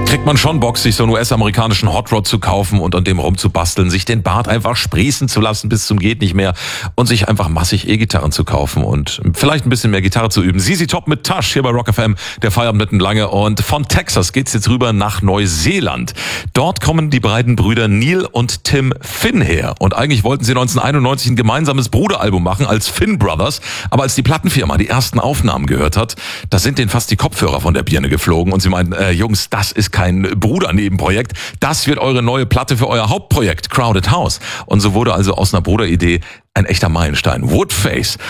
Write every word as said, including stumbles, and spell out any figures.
kriegt man schon Bock, sich so einen U S-amerikanischen Hot Rod zu kaufen und an dem rumzubasteln, sich den Bart einfach sprießen zu lassen bis zum geht nicht mehr und sich einfach massig E-Gitarren zu kaufen und vielleicht ein bisschen mehr Gitarre zu üben. Z Z Top mit Tasch hier bei Rock F M, der Feierabend mitten lange, und von Texas geht's jetzt rüber nach Neuseeland. Dort kommen die beiden Brüder Neil und Tim Finn her und eigentlich wollten sie neunzehnhunderteinundneunzig ein gemeinsames Bruderalbum machen als Finn Brothers, aber als die Plattenfirma die ersten Aufnahmen gehört hat, da sind denen fast die Kopfhörer von der Birne geflogen und sie meinten, äh, Jungs, das ist kein Brudernebenprojekt, das wird eure neue Platte für euer Hauptprojekt, Crowded House. Und so wurde also aus einer Bruderidee ein echter Meilenstein. Woodface.